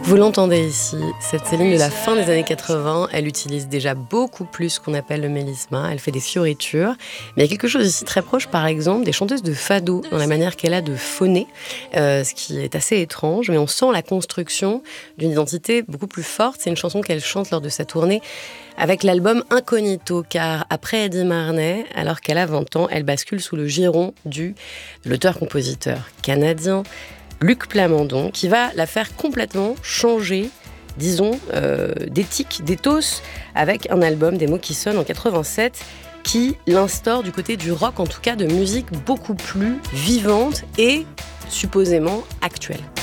Vous l'entendez ici, cette Céline de la fin des années 80, elle utilise déjà beaucoup plus ce qu'on appelle le mélisma, elle fait des fioritures, mais il y a quelque chose ici très proche par exemple des chanteuses de fado, dans la manière qu'elle a de phoner, ce qui est assez étrange, mais on sent la construction d'une identité beaucoup plus forte. C'est une chanson qu'elle chante lors de sa tournée avec l'album Incognito, car après Eddie Marnay, alors qu'elle a 20 ans, elle bascule sous le giron de l'auteur-compositeur canadien Luc Plamondon, qui va la faire complètement changer, disons, d'éthique, d'éthos, avec un album, Des mots qui sonnent, en 87, qui l'instaure du côté du rock, en tout cas de musique beaucoup plus vivante et supposément actuelle.